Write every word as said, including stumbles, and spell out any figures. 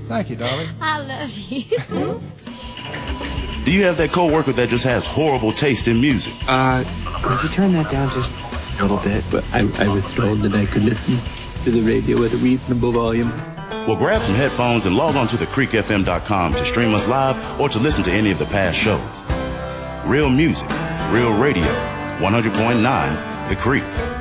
Thank you, darling. I love you. Do you have that coworker that just has horrible taste in music? Uh, could you turn that down just a little bit? But I, I was told that I could listen to the radio at a reasonable volume. Well, grab some headphones and log on to the creek f m dot com to stream us live or to listen to any of the past shows. Real music, real radio, one hundred point nine The Creek.